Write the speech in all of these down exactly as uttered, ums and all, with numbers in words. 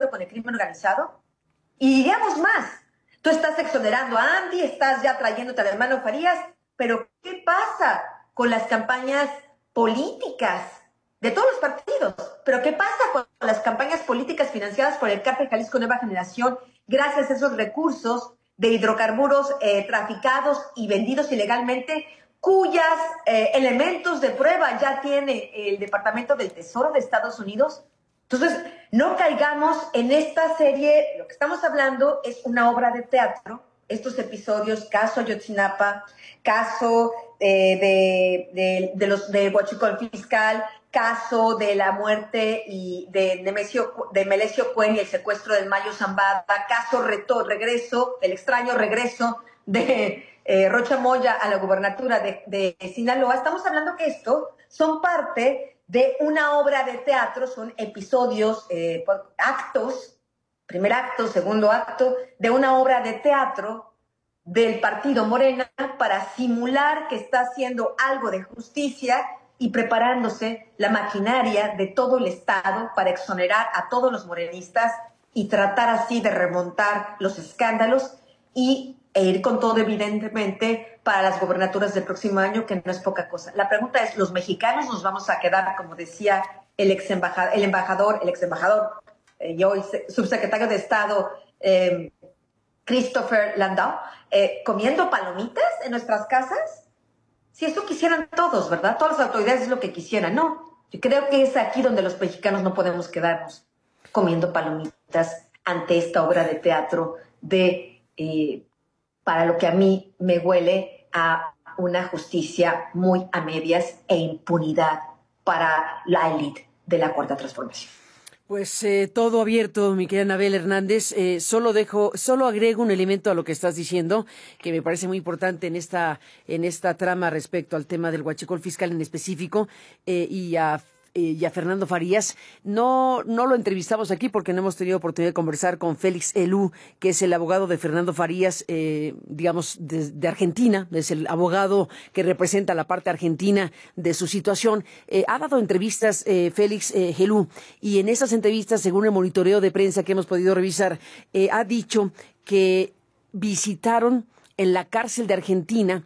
pacto con el crimen organizado? Y diríamos más. Tú estás exonerando a Andy, estás ya trayéndote al hermano Farías, pero ¿qué pasa con las campañas políticas de todos los partidos? ¿Pero qué pasa con las campañas políticas financiadas por el Cártel Jalisco Nueva Generación gracias a esos recursos de hidrocarburos eh, traficados y vendidos ilegalmente, cuyas eh, elementos de prueba ya tiene el Departamento del Tesoro de Estados Unidos? Entonces, no caigamos en esta serie. Lo que estamos hablando es una obra de teatro. Estos episodios, caso Ayotzinapa, caso eh, de, de, de los de Huachicol Fiscal, caso de la muerte y de, Nemesio, de Melesio Cuen y el secuestro del Mayo Zambada, caso reto, regreso, el extraño regreso de eh, Rocha Moya a la gubernatura de, de Sinaloa. Estamos hablando que esto son parte de una obra de teatro, son episodios, eh, actos, primer acto, segundo acto, de una obra de teatro del partido Morena para simular que está haciendo algo de justicia y preparándose la maquinaria de todo el Estado para exonerar a todos los morenistas y tratar así de remontar los escándalos y e ir con todo, evidentemente, para las gobernaturas del próximo año, que no es poca cosa. La pregunta es, ¿los mexicanos nos vamos a quedar, como decía el ex embajador, el embajador, el ex embajador eh, y hoy subsecretario de Estado, eh, Christopher Landau, eh, comiendo palomitas en nuestras casas? Si eso quisieran todos, ¿verdad? Todas las autoridades es lo que quisieran. No, yo creo que es aquí donde los mexicanos no podemos quedarnos comiendo palomitas ante esta obra de teatro de... Eh, para lo que a mí me huele a una justicia muy a medias e impunidad para la élite de la Cuarta Transformación. Pues eh, todo abierto, mi querida Anabel Hernández. Eh, solo dejo, solo agrego un elemento a lo que estás diciendo, que me parece muy importante en esta, en esta trama respecto al tema del huachicol fiscal en específico, eh, y a y a Fernando Farías. No, no lo entrevistamos aquí porque no hemos tenido oportunidad de conversar con Félix Elú, que es el abogado de Fernando Farías, eh, digamos, de, de Argentina, es el abogado que representa la parte argentina de su situación. Eh, ha dado entrevistas, eh, Félix eh, Elú, y en esas entrevistas, según el monitoreo de prensa que hemos podido revisar, eh, ha dicho que visitaron en la cárcel de Argentina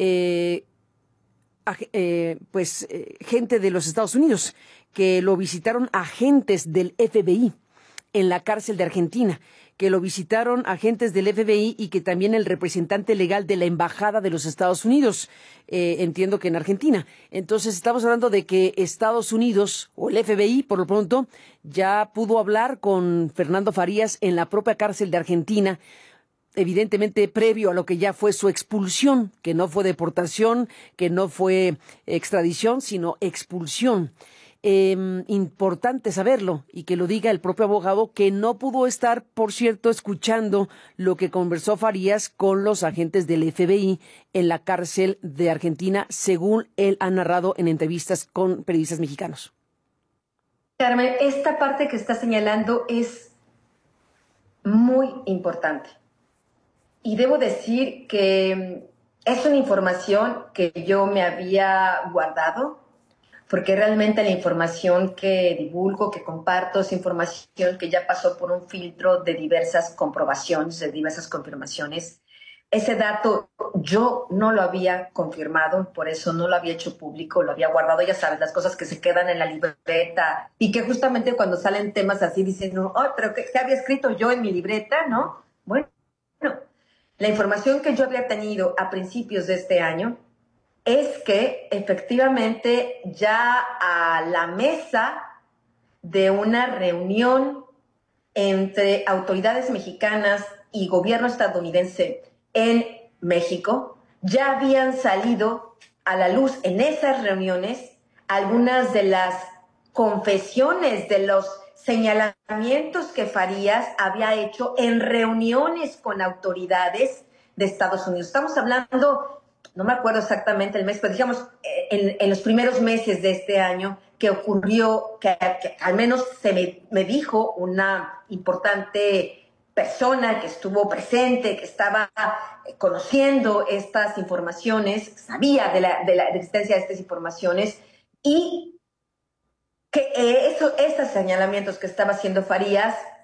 eh, Eh, pues eh, gente de los Estados Unidos, que lo visitaron agentes del F B I en la cárcel de Argentina, que lo visitaron agentes del F B I y que también el representante legal de la Embajada de los Estados Unidos, eh, entiendo que en Argentina. Entonces estamos hablando de que Estados Unidos o el F B I, por lo pronto, ya pudo hablar con Fernando Farías en la propia cárcel de Argentina, evidentemente previo a lo que ya fue su expulsión, que no fue deportación, que no fue extradición, sino expulsión. Eh, importante saberlo y que lo diga el propio abogado, que no pudo estar, por cierto, escuchando lo que conversó Farías con los agentes del F B I en la cárcel de Argentina, según él ha narrado en entrevistas con periodistas mexicanos. Carmen, esta parte que está señalando es muy importante. Y debo decir que es una información que yo me había guardado, porque realmente la información que divulgo, que comparto, es información que ya pasó por un filtro de diversas comprobaciones, de diversas confirmaciones. Ese dato yo no lo había confirmado, por eso no lo había hecho público, lo había guardado, ya sabes, las cosas que se quedan en la libreta y que justamente cuando salen temas así dicen, no, oh, pero ¿qué, ¿qué había escrito yo en mi libreta? ¿No? Bueno, la información que yo había tenido a principios de este año es que efectivamente ya a la mesa de una reunión entre autoridades mexicanas y gobierno estadounidense en México, ya habían salido a la luz en esas reuniones algunas de las confesiones de los señalamientos que Farías había hecho en reuniones con autoridades de Estados Unidos. Estamos hablando, no me acuerdo exactamente el mes, pero digamos en, en los primeros meses de este año que ocurrió, que, que al menos se me, me dijo una importante persona que estuvo presente, que estaba conociendo estas informaciones, sabía de la, de la existencia de estas informaciones y que eh, eso, estos señalamientos que estaba haciendo Farías